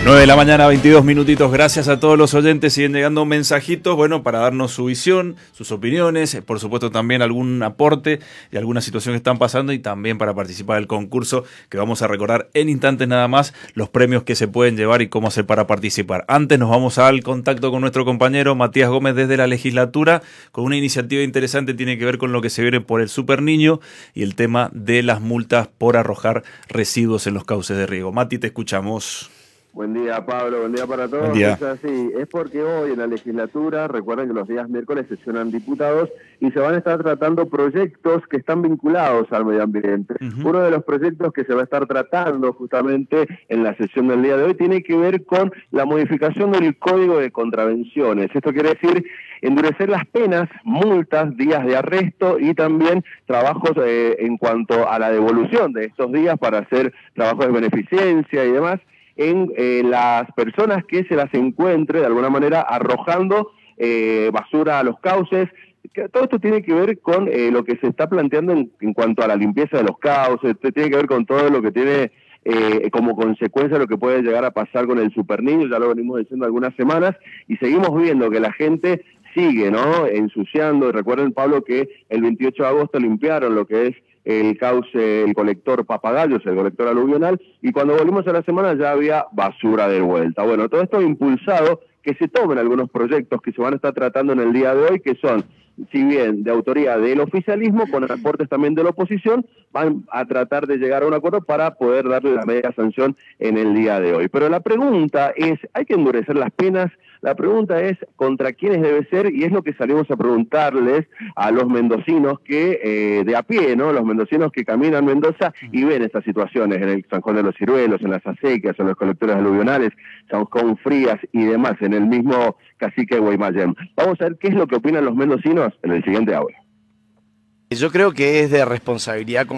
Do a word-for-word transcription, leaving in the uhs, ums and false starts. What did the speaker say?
nueve de la mañana, veintidós minutitos. Gracias a todos los oyentes. Siguen llegando mensajitos, bueno, para darnos su visión, sus opiniones, por supuesto también algún aporte y alguna situación que están pasando, y también para participar del concurso, que vamos a recordar en instantes nada más los premios que se pueden llevar y cómo hacer para participar. Antes nos vamos al contacto con nuestro compañero Matías Gómez desde la legislatura, con una iniciativa interesante. Tiene que ver con lo que se viene por el Super Niño y el tema de las multas por arrojar residuos en los cauces de riego. Mati, te escuchamos. Buen día, Pablo, buen día para todos. Buen día. Es así, es porque hoy en la legislatura, recuerden que los días miércoles sesionan diputados y se van a estar tratando proyectos que están vinculados al medio ambiente. Uh-huh. Uno de los proyectos que se va a estar tratando justamente en la sesión del día de hoy tiene que ver con la modificación del Código de Contravenciones. Esto quiere decir endurecer las penas, multas, días de arresto y también trabajos eh, en cuanto a la devolución de estos días para hacer trabajos de beneficencia y demás, en eh, las personas que se las encuentre de alguna manera arrojando eh, basura a los cauces. Todo esto tiene que ver con eh, lo que se está planteando en, en cuanto a la limpieza de los cauces, tiene que ver con todo lo que tiene eh, como consecuencia lo que puede llegar a pasar con el Super Niño. Ya lo venimos diciendo algunas semanas y seguimos viendo que la gente sigue, ¿no?, ensuciando. Recuerden, Pablo, que el veintiocho de agosto limpiaron lo que es el cauce, el colector Papagayos, el colector aluvional, y cuando volvimos a la semana ya había basura de vuelta. Bueno, todo esto ha impulsado que se tomen algunos proyectos que se van a estar tratando en el día de hoy, que son, si bien de autoría del oficialismo, con aportes también de la oposición, van a tratar de llegar a un acuerdo para poder darle la media sanción en el día de hoy. Pero la pregunta es, ¿hay que endurecer las penas? La pregunta es, ¿contra quiénes debe ser? Y es lo que salimos a preguntarles a los mendocinos que, eh, de a pie, ¿no?, los mendocinos que caminan Mendoza y ven estas situaciones en el San Juan de los Ciruelos, en las acequias, en los colectores aluvionales, San Juan Frías y demás, en el mismo Cacique de Guaymallén. Vamos a ver qué es lo que opinan los mendocinos en el siguiente audio. Yo creo que es de responsabilidad